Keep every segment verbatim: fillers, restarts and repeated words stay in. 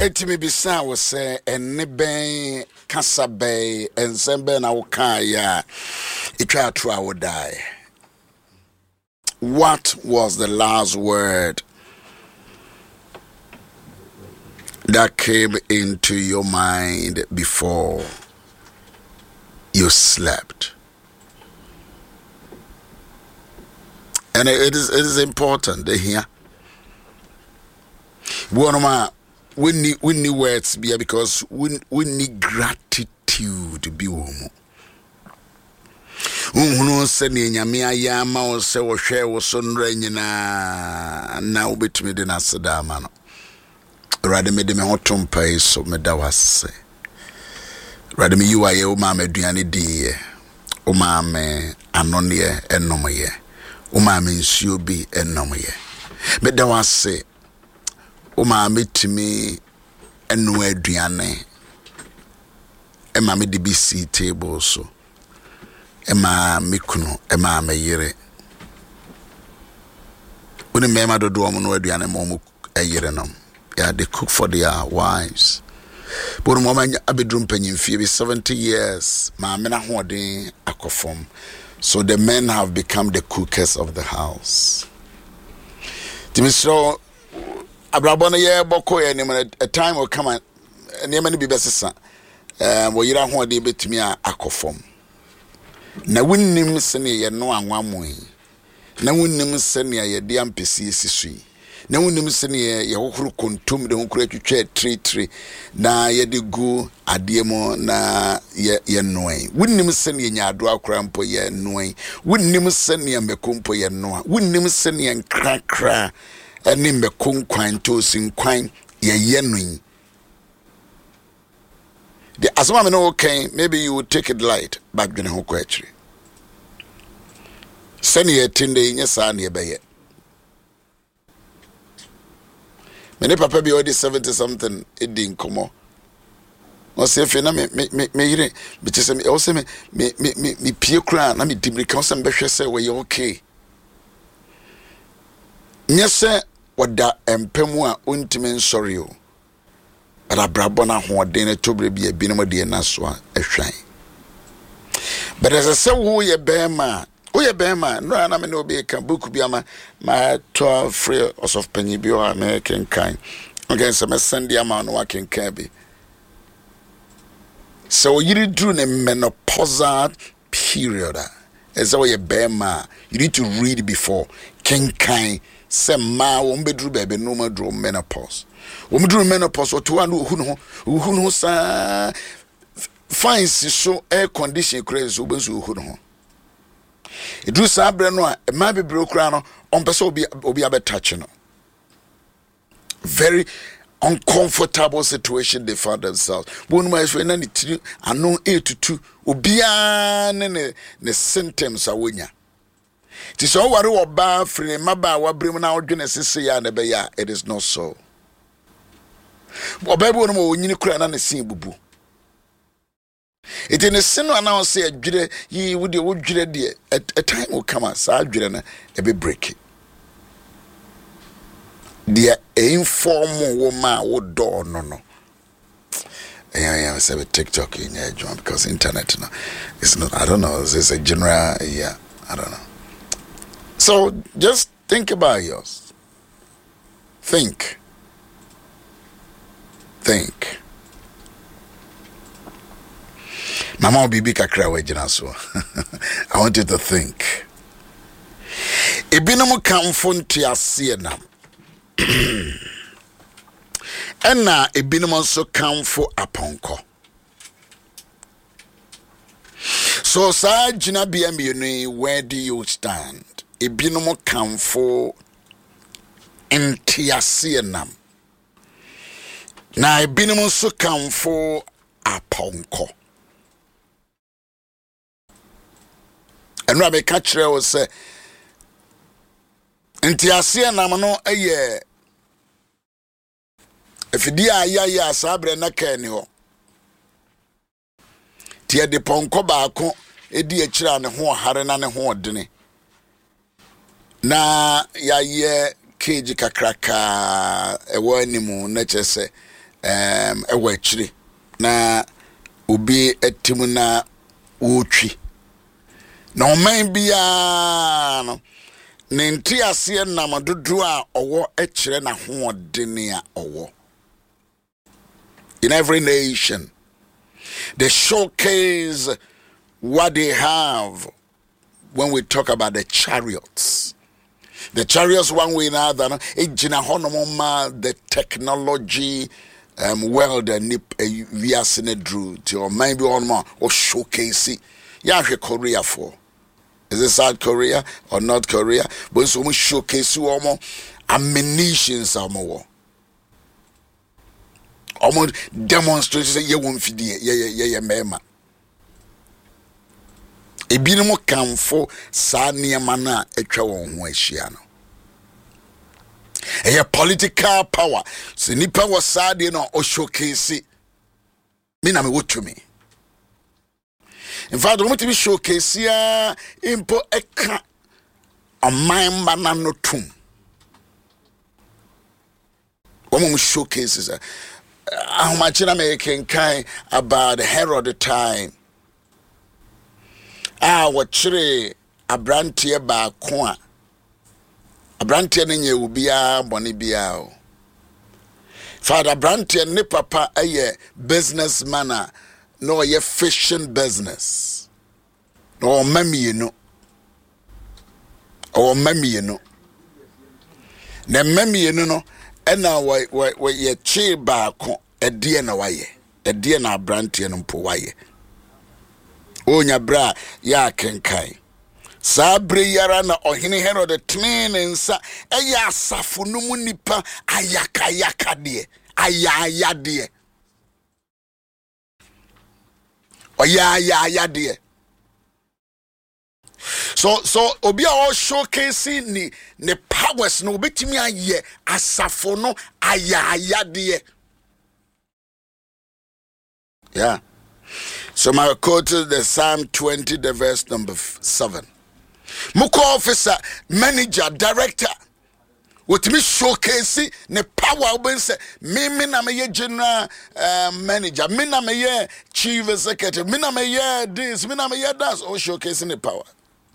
etimi bisa wo say enne ben kasa ben ensembe na wo kan ya itwa atro a wo die. What was the last word that came into your mind before you slept? And it is it is important to hear. One of my we need we need words be because we we need gratitude be woman. Unhunu se ne nyame ayama o se wo hwe wo so nra nyina na obetumi de na seda ama no. Rade me de me hotom pai so me da wase. Rade me yiwa ye o ma maduane di ye. O ma me anone ye enom ye. O ma me nsuo bi enom ye. Me da wase. O ma metimi enu aduane. E ma me de bi si table so. Ema mikuno ema meyire uni mema dodo omo no aduane mo ayire nom. Yeah, they cook for their wives. But mama abedrum panyimfie be seventy years ma me na hoden akofom. So the men have become the cookers of the house. Timisro abrabona ye boko ye nem a time will come and name ni bi besesa. Eh wo yira hoden betumi akofom. Na wunnim sene ye no anwamoyi na wunnim sene ye de ampesi esisui na wunnim sene ye hohoro kontom de hohoro atwetwe tri tri na ye de gu ademo na ye ye noe wunnim sene ye nyaado akora mpo ye noe wunnim sene ye mekompo ye noa wunnim sene ye nkrakra ene mekonkwan to sinkwan ye ye noe. The asoma me no okay, maybe you would take it light back when ho kwachiri. Send ye tinde nye sa na ebeye. Many papa be already seventy something edin komo. O se fe na me me me yire be tse me o se me me me me pie kura na me dibrika o se me behwe se we okay. Nye se wada empemu a ontime nsori o. But brabona hoden to bre bia bi no de na so a ehwan. But as I say wo ye bema, wo ye bema no na me no be kan book bia ma ma twelve free of penny bi o American kind. Okay, so me send the amount no can can be. So you do the menopausal period. As wo ye bema, you need to read before can kind say ma wo bedru bebe no ma dro menopause. Women do menopause or to one who know who knows uh fine so air condition crazy who know. It do sabreno a man be brocrano on person be obi abe touching. Very uncomfortable situation they found themselves. One my friend and it I know eight to two obia ne ne symptoms are winya. It is all worry or bad free maba wa brim na odwene sese ya na be ya. It is not so. Obabu no mo nyini kura na ne sin bubu. It in a sin no na say adwire yi wo de wo dwire de a time will come as adwire na e be break it. The inform woman wo do no no. Yeah, yeah, say TikTok in yeah, John, because internet no. It's not, I don't know, it's a general, yeah, I don't know. So just think about yours. Think. Think. Mama bibi kakra wajina so. I want you to think. Ebinomu kamfo ntiase na. Ena ebinomu so kamfo aponko. So sa jina bia mienu, where do you stand? Ebinomu kamfo ntiase na. Na ebinomu so kamfo aponko. And Rabbi Kachre was say, Ntiasia namano eye. If dia ya ya sabre na kani ho. Tie de ponko baako edi akira ne ho hare na ne ho odene. Na ya ye keji kakraka ewo animu na chese um ewa akyire na obi atimu na wotwi na oman bia no ne nti ase na madodo a owo ekyire na hoodene a owo. In every nation they showcase what they have when we talk about the chariots. The chariots one way or another, the technology um world and we are seeing it drew to maybe one more or showcase it. Yeah, Korea for. Is it South Korea or North Korea? But so we showcase you almost ammunition some more. Almost demonstration ye won't feed ye ye ye ye mema. Ebinimo kamfo saa niema na etwa won ho ahia no. Eye political power. Se nipa wo saa de no o showcase me na me wotumi. In fact, we want to be showcase ya impo eka aman mana no tum. One more showcases how much in American kind about Herod the time. Ah, what chere abrantie ba ko a abrantie ne nye ubia boni bia o. Father abrantie ne papa aye businessman a no ye fishing business. No mami you know. Or mami you know. Ne mami you know. Ena wa wa wa ye chi ba ko edie na waye. Edie na abrantie no mpo waye. Onya bra ya kenkai. Sabre yara na ohene Herod tene nsa eya asafo no mu nipa ayaka yaka de ayaya de oya ya ya de. So so obi a o showcase ni ne powers no obetimi aye asafo no ayaya de. Yeah. So my quote is the Psalm twenty, the verse number seven. Muko officer, manager, director, with me showcase ne power when say me me na me general uh, manager, me na me chief executive, me na me this, me na me that, or showcasing the power.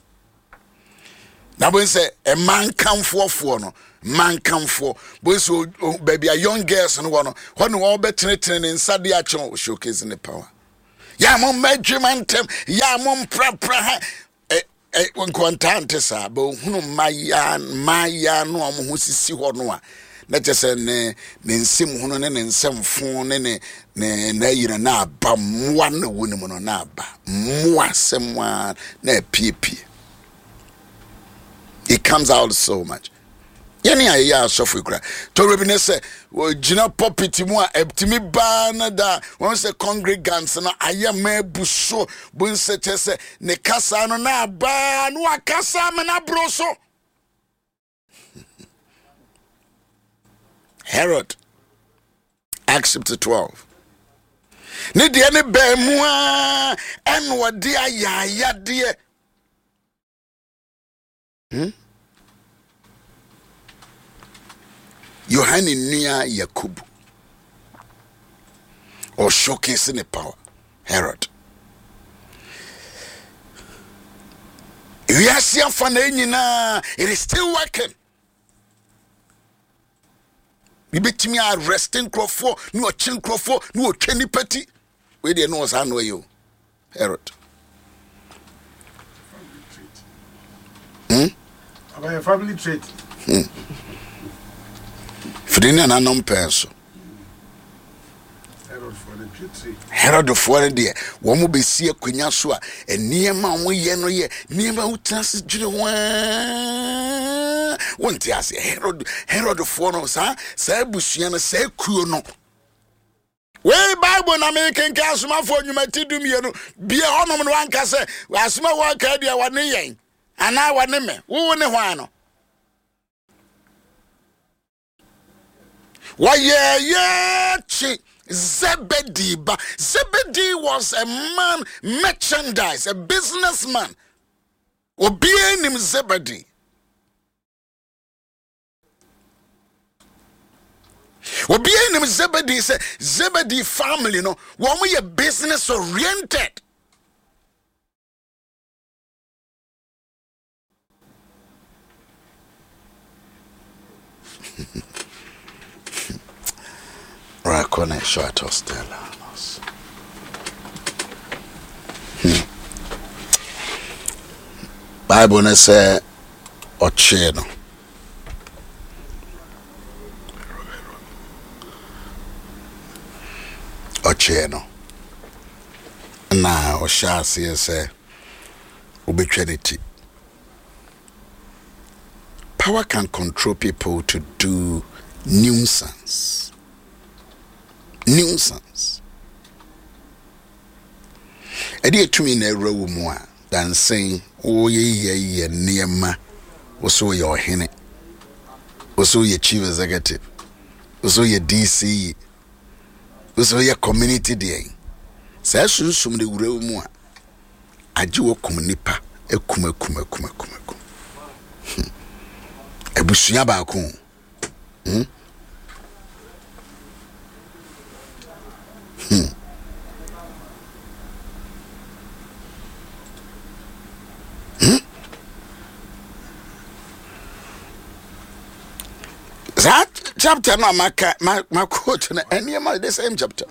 Now when say a man come for for no man come for, but so baby a young girls and one when all better training inside the action showcasing the power. Ya mom measurement ya mom pra pra eh eh won kwantante sa bo hunu maya maya no am ho sisi ho no a na chese ne ne nsim hunu ne ne nsemfo ne ne ne na yira na aba mwa na wonu no na aba mwa semwa na piepie. It comes out so much. Yani ya sofu kura to rebine se gina property mu a eptimi ba na da won se congregants na aye mabuso bun se chese ne kasa no na ba no akasa me na broso. Herod, Acts chapter twelve. Ne de ne ba mu a en wode ayaya de. Hmm? Yohane Nia Yakubu or showcasing the power. Herod. Yes, it is still working. We bet me arresting Crawford, no chin Crawford, no Kenny Petty. Where they know us, I know you. Herod. Hmm? About a family trait. Hmm. Fidina na non penso. Herod for the beauty. Herod for the dear. One will be see a quina so a near man we ye no ye near my utas jury one tias Herod Herod for no sa say busiana say kuno. Way Bible na American castle for you might do me be a honor one case as my work idea one yen and I want me who won a one. Why yeah yeah chi Zebedee ba Zebedee was a man merchandise, a businessman. Obi enim Zebedee. Obi enim Zebedee say Zebedee family no, wo mo ye business oriented. Rakone short Stella. Bible ne say oche no. Oche no. Na o sha say say obetwenity. Power can control people to do nuisance. Nuisance. Edi etumi na ewura mu a than saying, oh, ye, ye, ye, Niema, also your hene, also your chief executive, also your D C, also your community day. Say, soon, some the real more. I do a communipa, a kuma, kuma, kuma, kuma, kuma. A bushia bakun. Hmm? Hmm. That chapter no my my my quote na any the same chapter.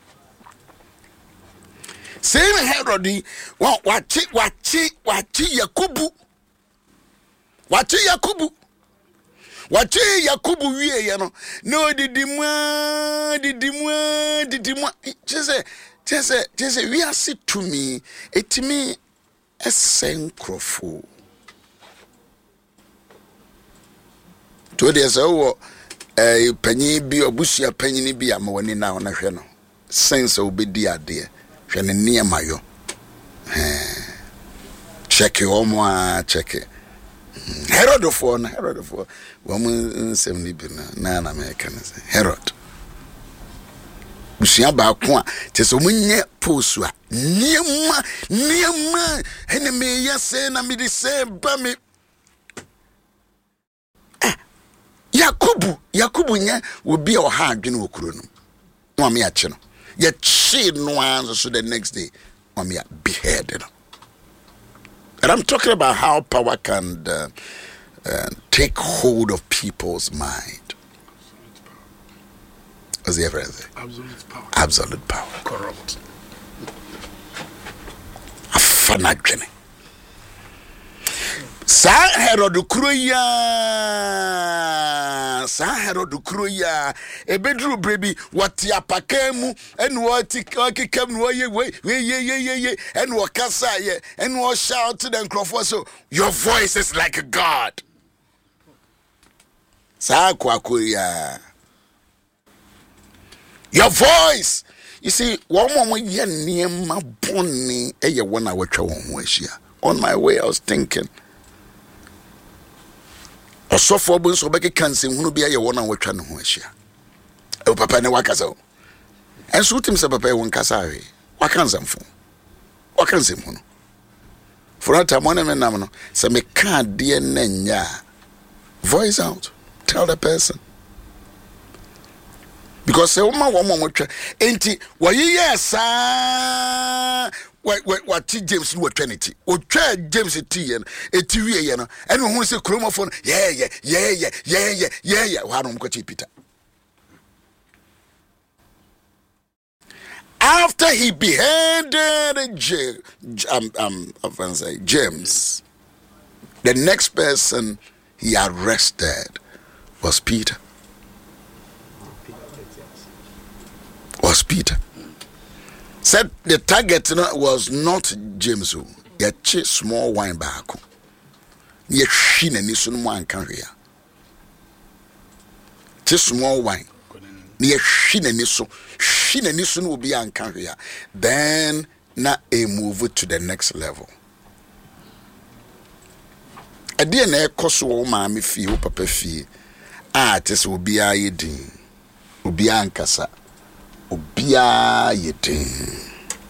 Same Herod wa wachi wachi wachi Yakubu. Wachi Yakubu. Wachi Yakubu wie ye no. No didimwa didimwa didimwa. Just just just we are sit to me. Etimi esenkrofo. To the so eh panyi bi obusia panyi bi amawani na ona hwe no sense obedi ade hwe ne niema yo eh check omo a check Herod for na Herod for wo mu nsem ni bi na na na me kan say Herod busia ba ko a teso munye posu a niema niema ene me yase na me di say ba me Yakubu, Yakubu nye will be our hard in Ukruno. No, me a chino. Yet she no answer so the next day, or me beheaded. And I'm talking about how power can uh, uh, take hold of people's mind. What's the ever say? Absolute power. Absolute power. Corrupt. A fanagene. Sa Herod Kruya Sa Herod Kruya Ebedru baby what ya pakemu and what kikam no ye we ye ye ye ye and what kasa ye and what shout to them crowd so your voice is like a god. Sa kwakuya your voice. You see one moment ye niema boni eye one awatwa won ho ahia. On my way I was thinking so for bun so beke kanse hunu bia ye wona watwa ne ho ahia e papa ne wakasa o enso tim se papa e won kasa awe wakanza mfo wakanze hunu for that time when me nam no se me ka de na nya voice out tell the person because se uma wo mo watwa enti wayi yesa what James no Trinity o twa James T and eti wie ye no ene hu se chromopho yeah yeah yeah yeah yeah yeah yeah yeah wa no mko Peter after he beheaded J, um um I say James, the next person he arrested was Peter was Peter. Said the target was not James who ye small wine back. Ye shin and this one can hear. Tis small wine. Near shin and this shin and this will be uncarrier. Then na a move to the next level. A dear ne coso mammy fee or papa fee. Ah, tis will be a yedin. Will be ankasa. Obia yedin.